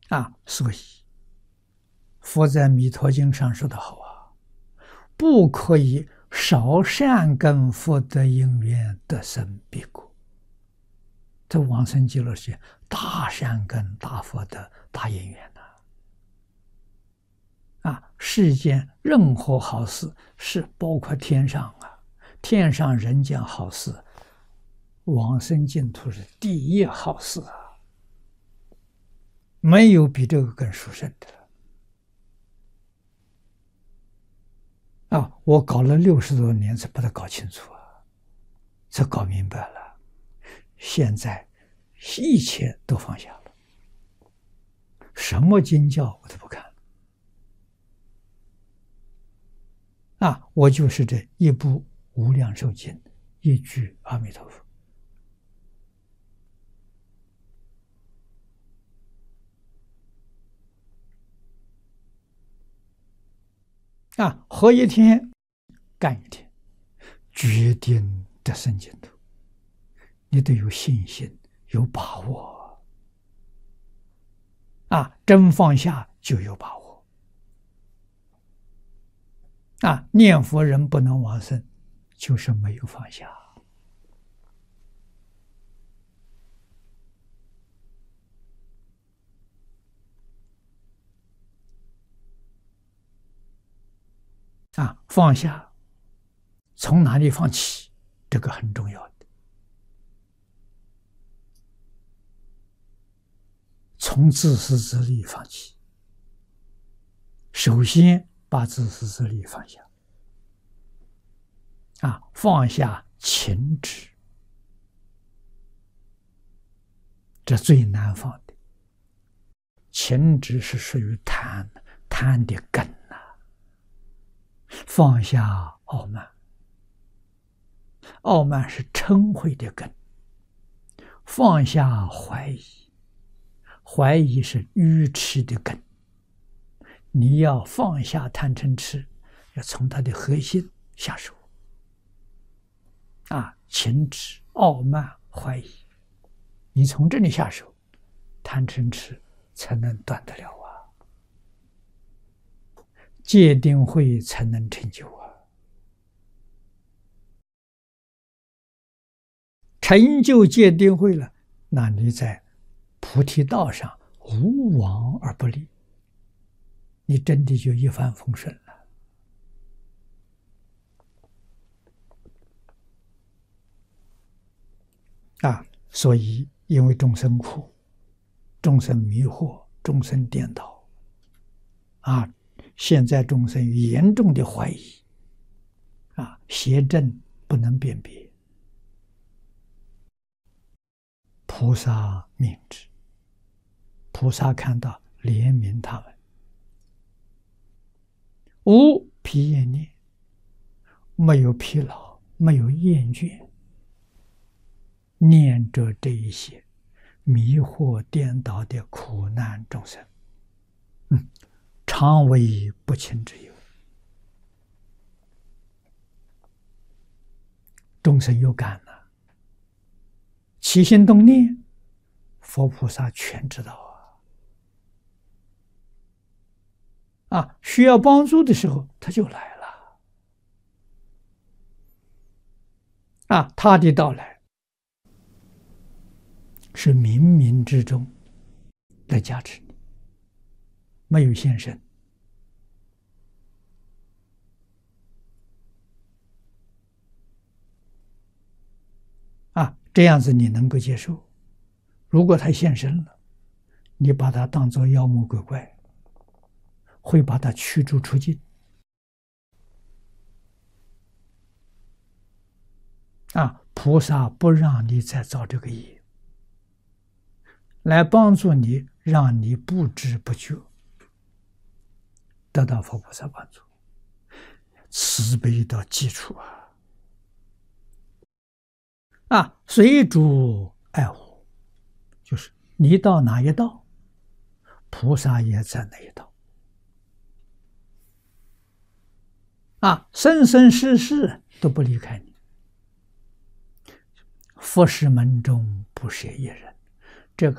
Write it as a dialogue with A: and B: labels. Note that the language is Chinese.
A: 所以佛在《弥陀经》上说的好啊，不可以少善根福德因缘得生彼国。这往生极乐世界大善根、大福德、大因缘世间任何好事，是包括天上天上人间好事，往生净土是第一好事没有比这个更殊胜的我搞了60多年才把它搞清楚才搞明白了。现在一切都放下了，什么经教我都不看我就是这一部无量寿经，一句阿弥陀佛。活一天干一天，决定得生净土，你得有信心，有把握真放下就有把握念佛人不能往生，就是没有放下放下从哪里放起，这个很重要的。从自私自利放起，首先把自私自利放下放下情执，这最难放的。情执是属于贪的根放下傲慢，傲慢是嗔恚的根。放下怀疑，怀疑是愚痴的根。你要放下贪嗔痴，要从它的核心下手情执、傲慢、怀疑，你从这里下手，贪嗔痴才能断得了戒定慧才能成就成就戒定慧了，那你在菩提道上无往而不利，你真的就一帆风顺了所以因为众生苦，众生迷惑，众生颠倒现在众生严重的怀疑邪正不能辨别，菩萨明知，菩萨看到怜悯他们，无疲厌念，没有疲劳，没有厌倦，念着这一些迷惑颠倒的苦难众生常为不轻之忧。众生有感了，起心动念，佛菩萨全知道需要帮助的时候他就来了他的到来是冥冥之中来加持你，没有现身这样子你能够接受。如果他现身了，你把他当作妖魔鬼怪，会把他驱逐出境菩萨不让你再造这个业，来帮助你，让你不知不觉得到佛菩萨帮助，慈悲到基础随主爱护，就是你到哪一道，菩萨也在那一道生生世世都不离开你。佛事门中不舍一人